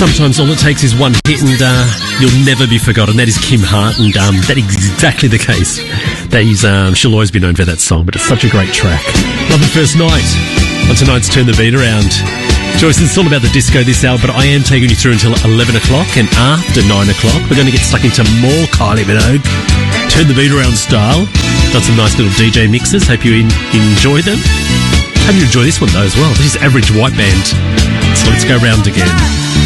Sometimes all it takes is one hit and you'll never be forgotten. That is Kim Hart, and that is exactly the case. That is, she'll always be known for that song, but it's such a great track. Love at First Night. On tonight's Turn the Beat Around. Joyce, it's all about the disco this hour, but I am taking you through until 11 o'clock, and after 9 o'clock, we're going to get stuck into more Kylie Minogue. Turn the Beat Around style. Got some nice little DJ mixes. Hope you enjoy them. Hope you enjoy this one, though, as well. This is Average White Band. So let's go round again.